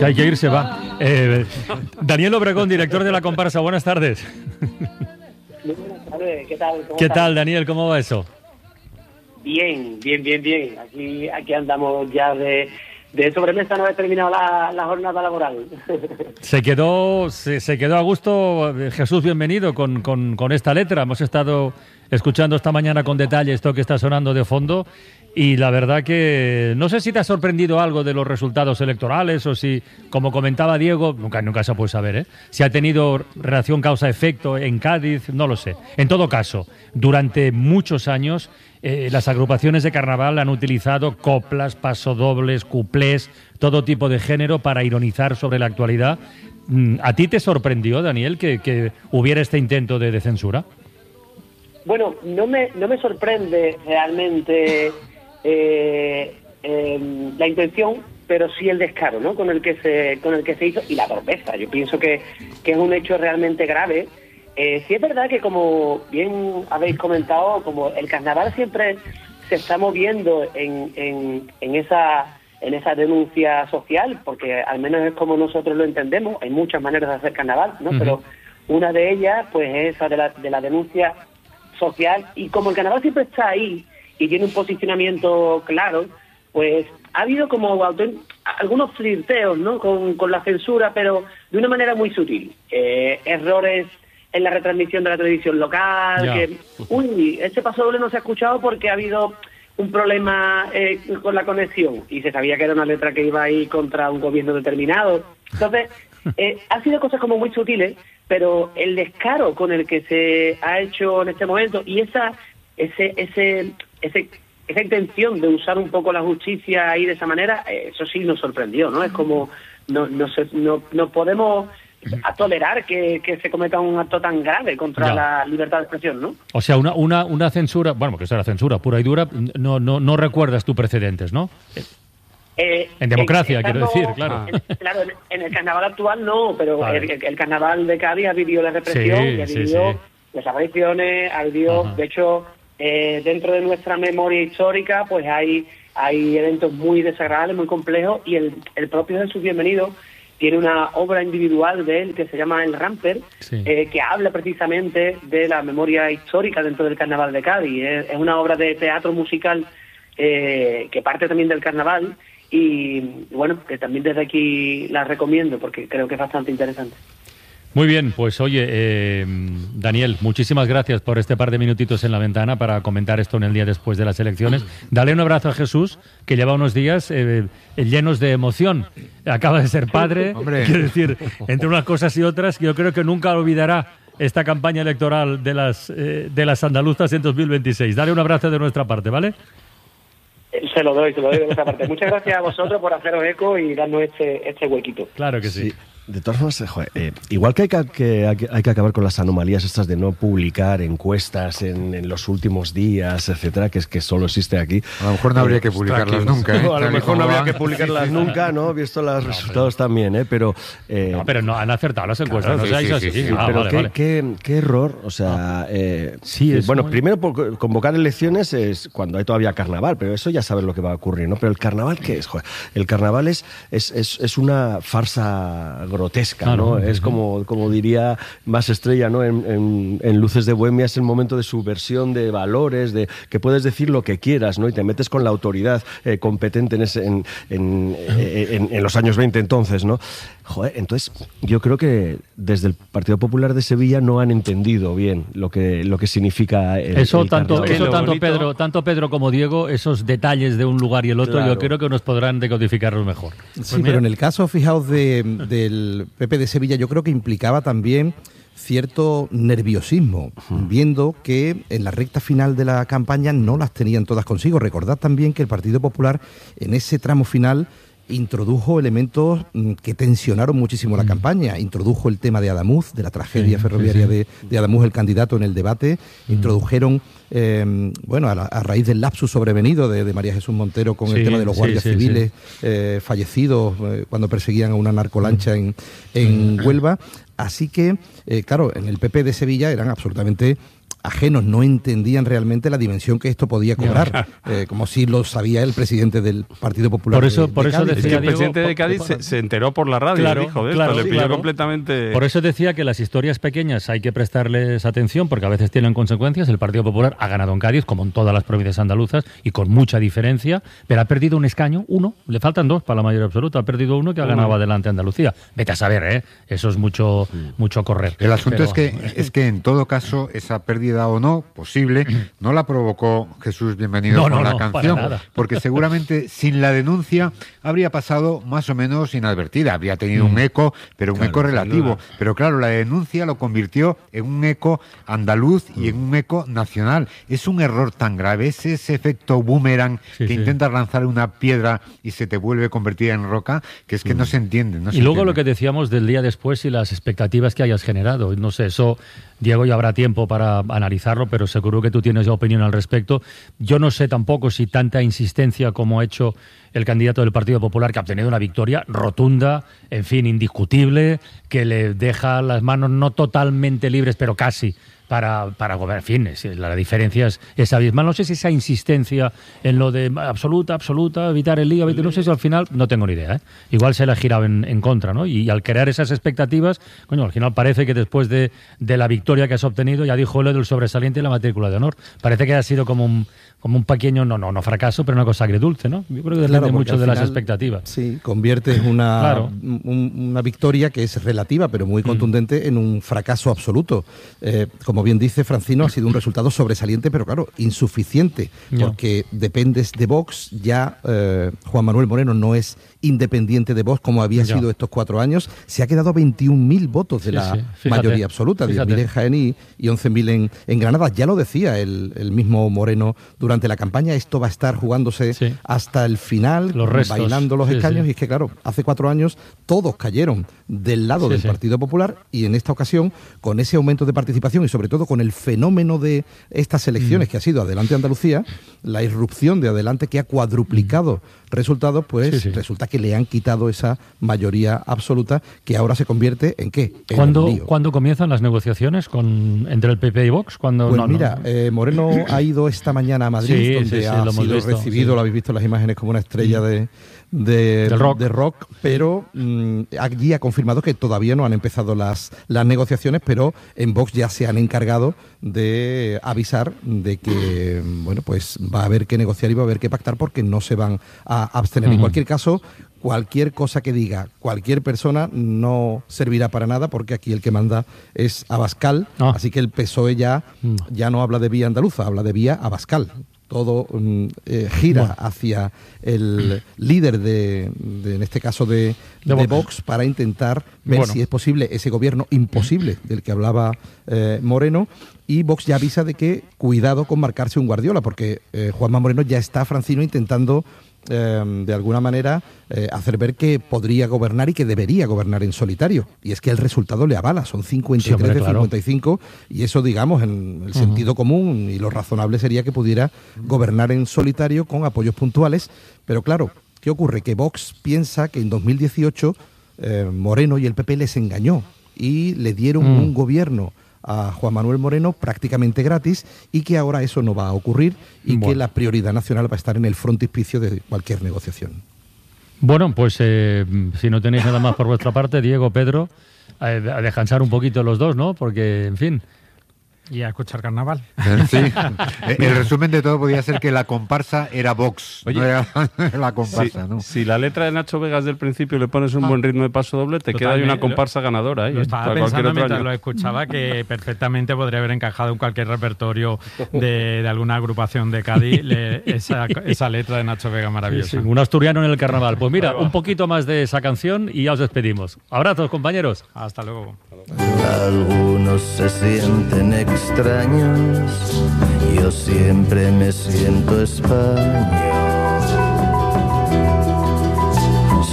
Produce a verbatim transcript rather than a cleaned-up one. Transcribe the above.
Si hay que ir, se va. Eh, Daniel Obregón, director de la comparsa, buenas tardes. Muy buenas tardes, ¿qué tal? ¿Cómo ¿Qué estás? tal, Daniel? ¿Cómo va eso? Bien, bien, bien, bien. Aquí aquí andamos ya de, de sobremesa, no he terminado la, la jornada laboral. Se quedó se, se quedó a gusto. Jesús, bienvenido con, con, con esta letra. Hemos estado escuchando esta mañana con detalle esto que está sonando de fondo y la verdad que no sé si te ha sorprendido algo de los resultados electorales o si, como comentaba Diego, nunca, nunca se puede saber, ¿eh? Si ha tenido relación causa-efecto en Cádiz, no lo sé. En todo caso, durante muchos años eh, las agrupaciones de carnaval han utilizado coplas, pasodobles, cuplés, todo tipo de género para ironizar sobre la actualidad. ¿A ti te sorprendió, Daniel, que, que hubiera este intento de, de censura? Bueno, no me, no me sorprende realmente eh, eh, la intención, pero sí el descaro, ¿no? Con el que se con el que se hizo y la torpeza. Yo pienso que, que es un hecho realmente grave. Eh, sí es verdad que, como bien habéis comentado, como el carnaval siempre se está moviendo en, en, en esa en esa denuncia social, porque al menos es como nosotros lo entendemos. Hay muchas maneras de hacer carnaval, ¿no? Uh-huh. Pero una de ellas, pues, es esa de la, de la denuncia social, y como el carnaval siempre está ahí y tiene un posicionamiento claro, pues ha habido como algunos flirteos, ¿no? con, con la censura, pero de una manera muy sutil. Eh, errores en la retransmisión de la televisión local, yeah. que, uy, este paso doble no se ha escuchado porque ha habido un problema eh, con la conexión, y se sabía que era una letra que iba a ir contra un gobierno determinado. Entonces, eh, han sido cosas como muy sutiles, pero el descaro con el que se ha hecho en este momento y esa ese ese ese esa intención de usar un poco la justicia ahí de esa manera, eh, eso sí nos sorprendió, ¿no? Es como no no se, no, no podemos a tolerar que, que se cometa un acto tan grave contra no. la libertad de expresión, ¿no? O sea, una una una censura, bueno, que será censura pura y dura, no no no recuerdas tú precedentes, ¿no? Eh, en democracia, estando, quiero decir, claro. En, claro, en, en el carnaval actual no, pero vale. el, el carnaval de Cádiz ha vivido la represión, sí, y ha vivido sí, sí. desapariciones, ha vivido, Ajá. de hecho, eh, dentro de nuestra memoria histórica, pues hay hay eventos muy desagradables, muy complejos, y el, el propio Jesús Bienvenido tiene una obra individual de él que se llama El Ramper, sí. eh, que habla precisamente de la memoria histórica dentro del carnaval de Cádiz. Es, es una obra de teatro musical eh, que parte también del carnaval, y bueno, que también desde aquí la recomiendo porque creo que es bastante interesante. Muy bien, pues oye, eh, Daniel, muchísimas gracias por este par de minutitos en la ventana para comentar esto en el día después de las elecciones. Dale un abrazo a Jesús, que lleva unos días eh, llenos de emoción. Acaba de ser padre, quiero decir, entre unas cosas y otras, yo creo que nunca olvidará esta campaña electoral de las, eh, de las andaluzas en dos mil veintiséis. Dale un abrazo de nuestra parte, ¿vale? Se lo doy, se lo doy de nuestra parte. Muchas gracias a vosotros por haceros eco y darnos este, este huequito. Claro que sí. sí. De todas formas, joder, eh, igual que hay que, que hay que acabar con las anomalías estas de no publicar encuestas en, en los últimos días, etcétera, que es que solo existe aquí. A lo mejor no habría que publicarlas nunca, ¿eh? No, a lo mejor no habría que publicarlas nunca, ¿no? Visto los no, resultados pero... también, ¿eh? Pero, eh, no, pero no han acertado las encuestas, claro, no sí, sí, así. Sí, sí. Ah, pero vale, qué, vale. Qué, qué error, o sea, ah. eh, sí, es bueno, muy... primero por convocar elecciones es cuando hay todavía carnaval, pero eso ya sabes lo que va a ocurrir, ¿no? Pero el carnaval, ¿qué es? Joder, el carnaval es, es, es, es una farsa grotesca, claro. ¿no? Es como, como diría Más Estrella, ¿no? En, en, en Luces de Bohemia es el momento de subversión de valores, de que puedes decir lo que quieras, ¿no? Y te metes con la autoridad eh, competente en, ese, en, en, en, en los años veinte entonces, ¿no? Joder, entonces yo creo que desde el Partido Popular de Sevilla no han entendido bien lo que, lo que significa el, eso el tanto carnaval. Eso tanto Pedro, tanto Pedro como Diego, esos detalles de un lugar y el otro, claro. yo creo que nos podrán decodificarlos mejor. Sí, pues pero en el caso, fijaos, de, del P P de Sevilla, yo creo que implicaba también cierto nerviosismo, uh-huh. viendo que en la recta final de la campaña no las tenían todas consigo. Recordad también que el Partido Popular en ese tramo final introdujo elementos que tensionaron muchísimo la campaña. Introdujo el tema de Adamuz, de la tragedia sí, ferroviaria sí, sí. De, de Adamuz, el candidato en el debate. Mm. Introdujeron, eh, bueno, a, la, a raíz del lapsus sobrevenido de, de María Jesús Montero con sí, el tema de los guardias sí, sí, civiles sí. Eh, fallecidos eh, cuando perseguían a una narcolancha en, en Huelva. Así que, eh, claro, en el P P de Sevilla eran absolutamente ajenos no entendían realmente la dimensión que esto podía cobrar, eh, como si lo sabía el presidente del Partido Popular. Por eso, de, de por eso Cádiz. decía Es que el Diego, presidente de por, Cádiz por, se, se enteró por la radio, claro, dijo de claro, esto, le pilló claro. completamente... Por eso decía que las historias pequeñas hay que prestarles atención, porque a veces tienen consecuencias. El Partido Popular ha ganado en Cádiz, como en todas las provincias andaluzas, y con mucha diferencia, pero ha perdido un escaño, uno, le faltan dos para la mayoría absoluta, ha perdido uno que ha ganado adelante Andalucía. Vete a saber, ¿eh? Eso es mucho, mucho correr. El asunto Pero, es que es que en todo caso esa pérdida o no posible no la provocó Jesús Bienvenido No, con no, la no, para canción, nada. porque seguramente sin la denuncia habría pasado más o menos inadvertida, habría tenido un eco, pero un Claro, eco relativo. duda. Pero claro, la denuncia lo convirtió en un eco andaluz y en un eco nacional. Es un error tan grave, es ese efecto boomerang Sí, que sí. intentas lanzar una piedra y se te vuelve convertida en roca, que es que no se entiende. No se Y luego entiende. lo que decíamos del día después y las expectativas que hayas generado. No sé, eso, Diego, ya habrá tiempo para analizarlo, pero seguro que tú tienes ya opinión al respecto. Yo no sé tampoco si tanta insistencia como ha hecho el candidato del Partido Popular, que ha obtenido una victoria rotunda, en fin, indiscutible, que le deja las manos no totalmente libres, pero casi, para, para gobernar. En fin, es, la diferencia es, es abismal. No sé si esa insistencia en lo de absoluta, absoluta, evitar el lío, no sé si al final, no tengo ni idea, ¿eh? Igual se le ha girado en, en contra, ¿no? Y, y al crear esas expectativas, coño, al final parece que después de, de la victoria que has obtenido, ya dijo lo del sobresaliente y la matrícula de honor, parece que ha sido como un, como un pequeño, no, no, no fracaso, pero una cosa agridulce, ¿no? Yo creo que depende Claro, porque mucho al de las final, expectativas. Sí, conviertes una, Claro. un- una victoria que es relativa, pero muy contundente, en un fracaso absoluto. Eh, como bien dice Francino, ha sido un resultado sobresaliente, pero claro, insuficiente, Ya. porque dependes de Vox. Ya eh, Juan Manuel Moreno no es independiente de Vox como había Ya. sido estos cuatro años. Se ha quedado veintiún mil votos de Sí, la sí, fíjate, mayoría absoluta, diez mil fíjate. en Jaén y, y once mil en, en Granada. Ya lo decía el, el mismo Moreno durante la campaña, esto va a estar jugándose Sí. hasta el final, Los restos. bailando los Sí, escaños, sí. y es que claro, hace cuatro años todos cayeron del lado Sí, del sí. Partido Popular, y en esta ocasión, con ese aumento de participación y sobre todo con el fenómeno de estas elecciones Mm. que ha sido Adelante Andalucía, la irrupción de Adelante que ha cuadruplicado resultados, pues Sí, sí. resulta que le han quitado esa mayoría absoluta, que ahora se convierte en ¿qué? En ¿Cuándo, un lío. ¿Cuándo comienzan las negociaciones con entre el P P y Vox? ¿Cuándo? Pues No, no. mira, eh, Moreno ha ido esta mañana a Madrid, Sí, donde sí, sí, ha lo hemos sido visto, recibido, sí. lo habéis visto en las imágenes, como una estrella de, de, Del rock. de rock, pero mm, allí ha confirmado que todavía no han empezado las, las negociaciones, pero en Vox ya se han encargado de avisar de que bueno, pues va a haber que negociar y va a haber que pactar, porque no se van a abstener. En Ujú. cualquier caso, cualquier cosa que diga cualquier persona no servirá para nada, porque aquí el que manda es Abascal, Ah. así que el P S O E ya, Mm. ya no habla de vía andaluza, habla de vía Abascal. Todo mm, eh, gira Bueno. hacia el líder de, de, en este caso, de, De de Vox. Vox, para intentar ver Bueno. si es posible ese gobierno imposible del que hablaba eh, Moreno. Y Vox ya avisa de que cuidado con marcarse un Guardiola, porque eh, Juanma Moreno ya está, Francino, intentando eh, de alguna manera eh, hacer ver que podría gobernar y que debería gobernar en solitario. Y es que el resultado le avala, son cincuenta y tres Sí, hombre, de claro. cincuenta y cinco, y eso, digamos, en el Ujú. sentido común y lo razonable sería que pudiera gobernar en solitario con apoyos puntuales. Pero claro, ¿qué ocurre? Que Vox piensa que en dos mil dieciocho eh, Moreno y el P P les engañó y le dieron Mm. un gobierno a Juan Manuel Moreno prácticamente gratis, y que ahora eso no va a ocurrir, y Bueno. que la prioridad nacional va a estar en el frontispicio de cualquier negociación. Bueno, pues eh, si no tenéis nada más por vuestra parte, Diego, Pedro, a, a descansar un poquito los dos, ¿no? Porque, en fin. Y a escuchar carnaval. Sí. El resumen de todo podía ser que la comparsa era Vox. Oye, no era la comparsa, si, ¿no? si la letra de Nacho Vegas del principio le pones un buen ritmo de paso doble, te queda ahí una Totalmente. comparsa ganadora. ¿eh? Lo estaba Para cualquier pensando otro mientras año. lo escuchaba, que perfectamente podría haber encajado en cualquier repertorio de, de alguna agrupación de Cádiz le- esa, esa letra de Nacho Vega maravillosa. Sí, un asturiano en el carnaval. Pues mira, un poquito más de esa canción y ya os despedimos. Abrazos, compañeros. Hasta luego. Algunos se sienten extraños, yo siempre me siento español.